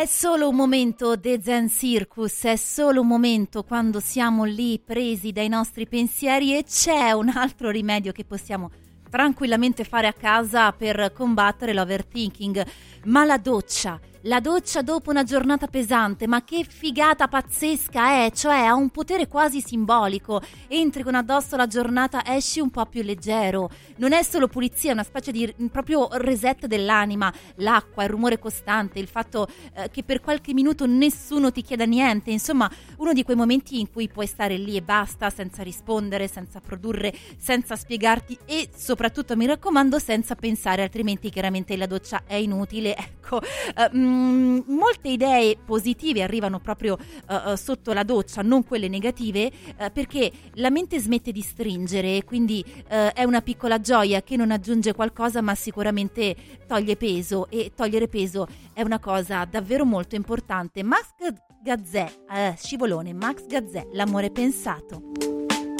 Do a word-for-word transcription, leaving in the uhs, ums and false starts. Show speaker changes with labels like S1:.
S1: È solo un momento, The Zen Circus, è solo un momento quando siamo lì presi dai nostri pensieri, e c'è un altro rimedio che possiamo tranquillamente fare a casa per combattere l'overthinking, ma la doccia. La doccia dopo una giornata pesante, ma che figata pazzesca è, cioè ha un potere quasi simbolico. Entri con addosso la giornata, esci un po' più leggero. Non è solo pulizia, è una specie di proprio reset dell'anima. L'acqua, il rumore costante, il fatto eh, che per qualche minuto nessuno ti chieda niente, insomma uno di quei momenti in cui puoi stare lì e basta, senza rispondere, senza produrre, senza spiegarti e soprattutto, mi raccomando, senza pensare, altrimenti chiaramente la doccia è inutile. Ecco, uh, molte idee positive arrivano proprio uh, sotto la doccia, non quelle negative, uh, perché la mente smette di stringere, quindi uh, è una piccola gioia che non aggiunge qualcosa ma sicuramente toglie peso, e togliere peso è una cosa davvero molto importante. Max Gazzè, uh, scivolone, Max Gazzè, l'amore pensato.